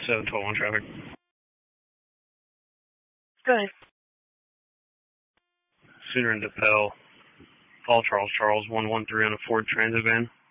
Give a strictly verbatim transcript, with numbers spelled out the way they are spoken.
seven twelve on traffic. Go ahead. Sooner and DePel, Paul Charles Charles, one one three on a Ford Transit van.